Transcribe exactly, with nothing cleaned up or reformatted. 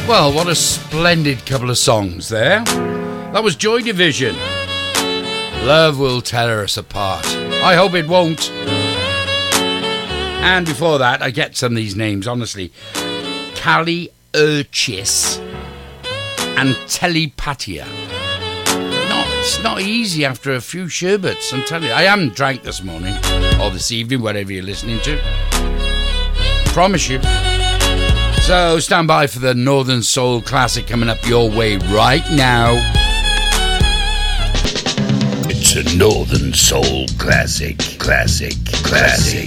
Well, what a splendid couple of songs there. That was Joy Division. Love Will Tear Us Apart. I hope it won't. And before that, I get some of these names, honestly. Callie Urchis and Telepatia. No, it's not easy after a few sherbets, I'm telling you. I haven't drank this morning, or this evening, whatever you're listening to. Promise you. So stand by for the Northern Soul Classic coming up your way right now. It's a Northern Soul Classic, classic, classic.